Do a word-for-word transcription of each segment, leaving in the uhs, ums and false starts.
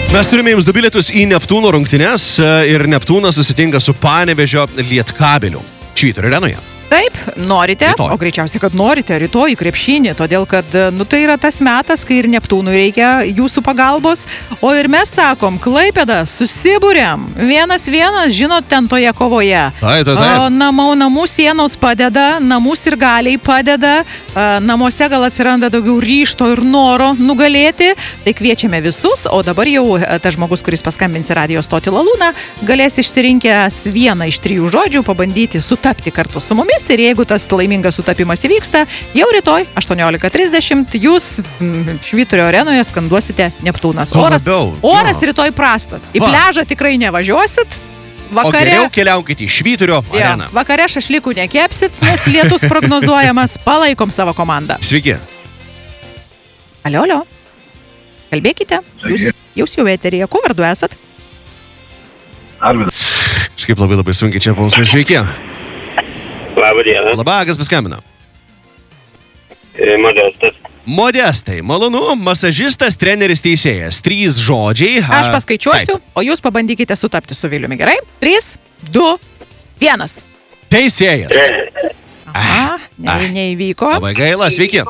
Mes turime jums du bilietus į Neptūno rungtynes ir Neptūnas susitinka su Panevėžio Lietkabeliu Švyturio arenoje. Taip, norite, rytoj. O greičiausiai, kad norite rytoj į krepšinį, todėl kad, nu, tai yra tas metas, kai ir Neptūnui reikia jūsų pagalbos, o ir mes sakom, Klaipėda, susibūrėm, vienas vienas, žinot, ten toje kovoje. Taip, taip, taip. O namų, namų sienos padeda, namų sirgaliai padeda, namuose gal atsiranda daugiau ryžto ir noro nugalėti, tai kviečiame visus, o dabar jau tas žmogus, kuris paskambins į radijo stotį Lalūną, galės išsirinkęs vieną iš trijų žodžių pabandyti sutapti kartu su mumis. Ir jeigu tas laimingas sutapimas įvyksta, jau rytoj aštuoniolika trisdešimt jūs Švyturio arenoje skanduosite Neptūnas. Oras, oras rytoj prastas. Į pliažą tikrai nevažiuosit. Vakare, o geriau keliaukite į Švyturio areną. Ja, vakare šašlikų nekepsit, nes lietus prognozuojamas. Palaikom savo komandą. Sveiki. Alio, alio. Kalbėkite. Jūs, jūs jau eteryje. Kuo vardu esat? Arvidas. Kažkaip labai labai sunkiai čia mums. Sveiki. Labą dieną. Labą, kas paskambino? E, Modestas. Modestai, malonu, masažistas, treneris, teisėjas. Trys žodžiai. Aš paskaičiuosiu, taip. O jūs pabandykite sutapti su Viliumi, gerai? Trys, du, vienas. Teisėjas. Aha, ne, neįvyko. Labai gaila, sveiki.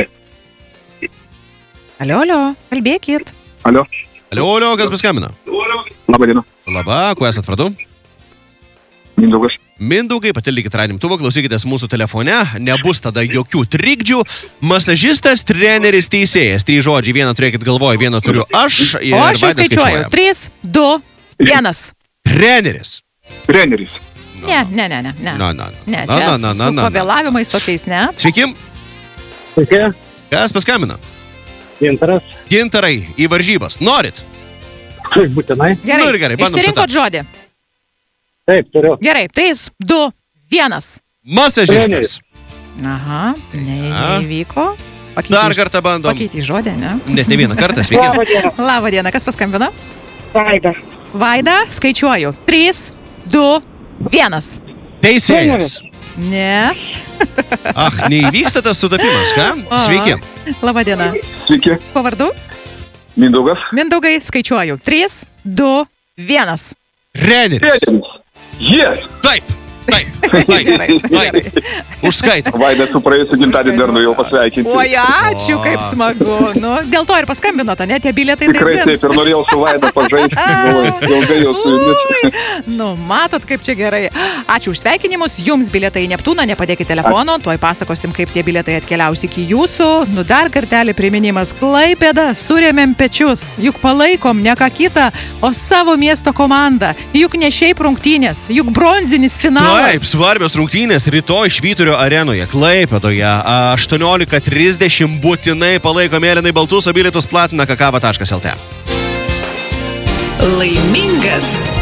Alio, alio, kalbėkit. Alio. Alio, alio, kas paskambino? Labą dieną. Labą, kuo esat vardu? Mindaugas. Mindaugai, patildykit radimtuvo, klausykitės mūsų telefone, nebus tada jokių trikdžių. Masažistas, treneris, teisėjas. Trys žodžiai, vieną turėkit galvoje, vieną turiu aš. O aš jau skaičiuoju. Trys, du, vienas. Treneris. Treneris. Ne, ne, ne, ne. Ne, na, na, ne čia na, na, na, su pavėlavimais tokiais, ne? Sveiki. Sveiki. Kas paskambina? Gintaras. Gintarai, į varžybas. Norit? Taip, būtinai. Gerai, nu, gerai išsirinkot žodį. Taip, turiu. Gerai, trys, du, vienas. Masažistas. Aha, ne, neįvyko. Pakeitį, Dar kartą bandom. Pakeitį žodį, ne? Net ne vieną kartą, sveiki. Labą dieną. Labą dieną, kas paskambino? Vaida. Vaida, skaičiuoju. Trys, du, vienas. Teisėjas. Ne. Ach, neįvyksta tas sutapimas, ką? Sveiki. Labą dieną. Sveiki. Kuo vardu? Mindaugas. Mindaugai, skaičiuoju. Trys, du, vienas. Treneris. Yes. Taip, taip, taip, taip. Užskaitau. Vaida, su praėjusiu gimtadienį dar nu jau pasveikinti. Oi, ačiū, kaip smagu. Nu, dėl to ir paskambinote, ne, tie bilietai. Tikrai tai taip, ir norėjau su Vaida pažaisti. Ilgai jau su jumis. Nu, matot, kaip čia gerai. Ačiū už sveikinimus, jums bilietai į Neptūną, nepadėkit telefono, tuoj pasakosim, kaip tie bilietai atkeliaus iki jūsų. Nu, dar kartelį priminimas, Klaipėda, surėmėm pečius, juk palaikom ne ką kitą, o savo miesto komandą. Juk ne šiaip rungtynės, juk bronzinis finalas. Taip, svarbios rungtynės rytoj Švyturio arenoje, Klaipėdoje, aštuoniolika trisdešimt, būtinai palaiko mėlynai baltus, o bilietus platina kakava taškas lt. Laimingas